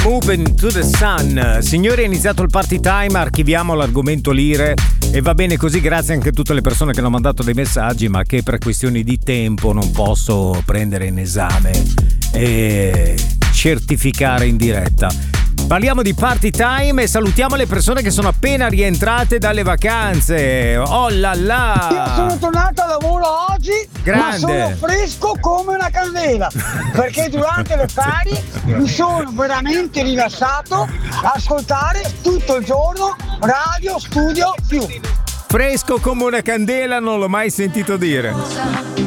Moving to the Sun. Signori, è iniziato il party time, archiviamo l'argomento lire e va bene così, grazie anche a tutte le persone che hanno mandato dei messaggi ma che per questioni di tempo non posso prendere in esame e certificare in diretta. Parliamo di party time e salutiamo le persone che sono appena rientrate dalle vacanze. Oh là là! Io sono tornato a lavoro oggi, grande, ma sono fresco come una candela, perché durante le ferie mi sono veramente rilassato a ascoltare tutto il giorno Radio Studio Più. Fresco come una candela non l'ho mai sentito dire.